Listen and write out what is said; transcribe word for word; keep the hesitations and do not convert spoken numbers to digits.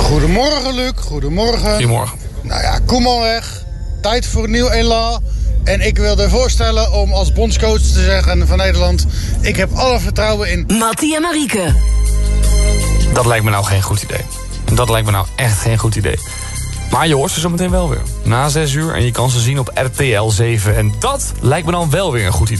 Goedemorgen, Luc. Goedemorgen. Goedemorgen. Nou ja, kom al weg. Tijd voor een nieuw elan. En ik wil je voorstellen om als bondscoach te zeggen van Nederland... ik heb alle vertrouwen in... Mattie en Marieke. Dat lijkt me nou geen goed idee. Dat lijkt me nou echt geen goed idee. Maar je hoort ze zo meteen wel weer. Na zes uur en je kan ze zien op R T L zeven. En dat lijkt me dan wel weer een goed idee.